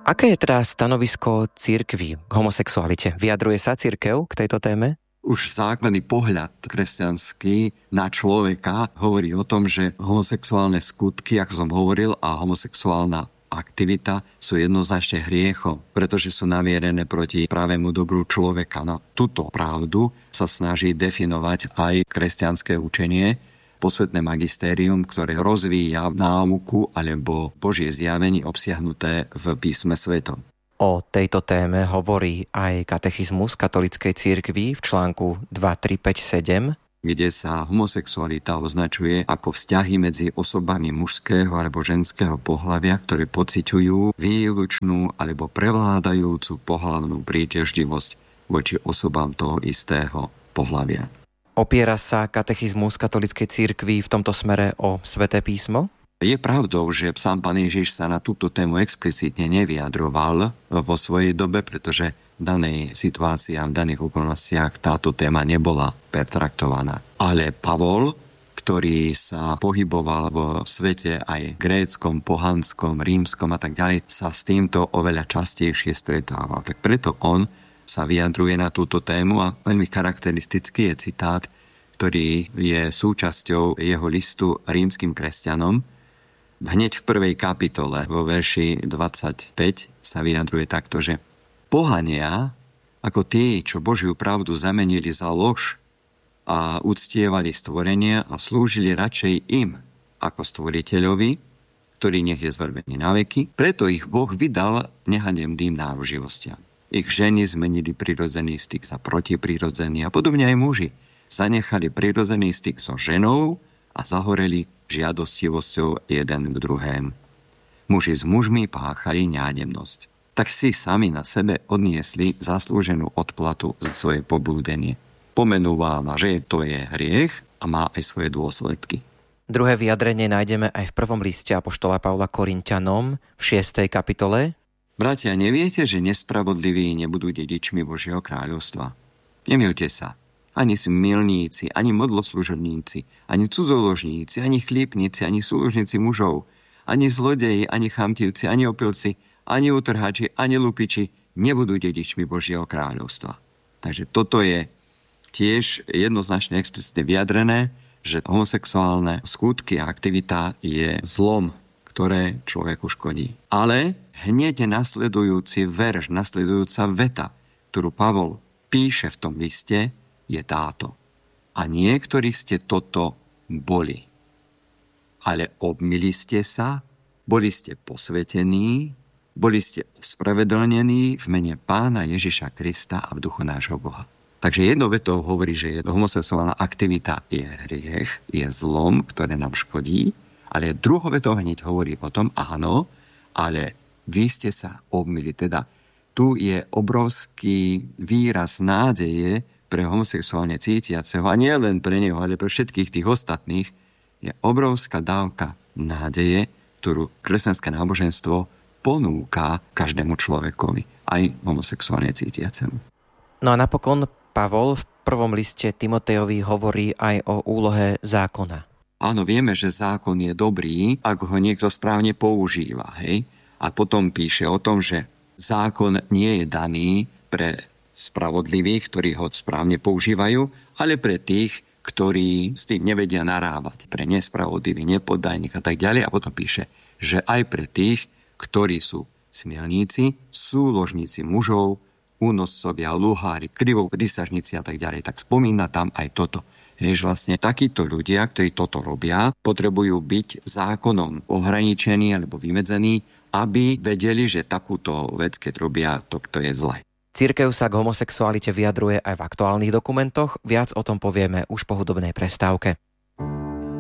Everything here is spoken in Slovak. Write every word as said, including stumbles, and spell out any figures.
Aké je teda stanovisko cirkvi k homosexualite? Vyjadruje sa cirkev k tejto téme? Už základný pohľad kresťanský na človeka hovorí o tom, že homosexuálne skutky, ako som hovoril, a homosexuálna aktivita sú jednoznačne hriechom, pretože sú namierené proti pravému dobru človeka. No, túto pravdu sa snaží definovať aj kresťanské učenie, posvetné magistérium, ktoré rozvíja náuku alebo Božie zjavenie obsiahnuté v písme svetom. O tejto téme hovorí aj katechizmus katolíckej cirkvi v článku dva tri päť sedem, kde sa homosexualita označuje ako vzťahy medzi osobami mužského alebo ženského pohlavia, ktoré pociťujú výlučnú alebo prevládajúcu pohlavnú príťažlivosť voči osobám toho istého pohlavia. Opiera sa katechizmus katolíckej cirkvi v tomto smere o Sväté písmo? Je pravdou, že sám Pán Ježiš sa na túto tému explicitne nevyjadroval vo svojej dobe, pretože v danej situácii a v daných okolnostiach táto téma nebola pertraktovaná. Ale Pavol, ktorý sa pohyboval vo svete aj gréckom, pohanskom, rímskom a tak ďalej, sa s týmto oveľa častejšie stretával. Tak preto on sa vyjadruje na túto tému a veľmi charakteristický je citát, ktorý je súčasťou jeho listu rímskym kresťanom. Hneď v prvej kapitole vo verši dvadsaťpäť sa vyjadruje takto, že pohania, ako tí, čo Božiu pravdu zamenili za lož a uctievali stvorenia a slúžili radšej im ako stvoriteľovi, ktorý nech je zvrbený na veky, preto ich Boh vydal nehanebným náruživostiam. Ich ženy zmenili prirodzený styk za protiprirodzený a podobne aj muži zanechali prirodzený styk so ženou a zahoreli žiadostivosťou jeden k druhému. Muži s mužmi páchali nehanebnosť. Tak si sami na sebe odniesli zaslúženú odplatu za svoje poblúdenie. Pomenúvala, že to je hriech a má aj svoje dôsledky. Druhé vyjadrenie nájdeme aj v prvom liste apoštola Pavla Korinťanom v šiestej kapitole. Bratia, neviete, že nespravodliví nebudú dedičmi Božieho kráľovstva? Nemýlte sa. Ani smilníci, ani modloslužobníci, ani cudzoložníci, ani chlípnici, ani súlužníci mužov, ani zlodeji, ani chamtivci, ani opilci, ani utrhači, ani lupiči nebudú dedičmi Božieho kráľovstva. Takže toto je tiež jednoznačne explicitne vyjadrené, že homosexuálne skutky a aktivita je zlom, ktoré človeku škodí. Ale hneď nasledujúci verš, nasledujúca veta, ktorú Pavol píše v tom liste, je táto. A niektorí ste toto boli. Ale obmili ste sa, boli ste posvetení, boli ste ospravedlnení v mene Pána Ježiša Krista a v duchu nášho Boha. Takže jednou vetou hovorí, že homosexuálna aktivita je hriech, je zlom, ktoré nám škodí, ale druhou vetou hneď hovorí o tom, áno, ale vy ste sa obmili. Teda tu je obrovský výraz nádeje pre homosexuálne cítiaceho, a nie len pre neho, ale pre všetkých tých ostatných, je obrovská dávka nádeje, ktorú kresťanské náboženstvo ponúka každému človekovi, aj homosexuálne cítiacemu. No a napokon Pavol v prvom liste Timotejovi hovorí aj o úlohe zákona. Áno, vieme, že zákon je dobrý, ak ho niekto správne používa, hej? A potom píše o tom, že zákon nie je daný pre spravodlivých, ktorí ho správne používajú, ale pre tých, ktorí s tým nevedia narábať, pre nespravodlivých, nepoddajných a tak ďalej. A potom píše, že aj pre tých, ktorí sú smilníci, súložníci mužov, únoscovia, luhári, krivoprísažníci a tak ďalej. Tak spomína tam aj toto. Jež vlastne takíto ľudia, ktorí toto robia, potrebujú byť zákonom ohraničení alebo vymedzení, aby vedeli, že takúto vec, keď robia, to, to je zle. Cirkev sa k homosexualite vyjadruje aj v aktuálnych dokumentoch, viac o tom povieme už po hudobnej prestávke.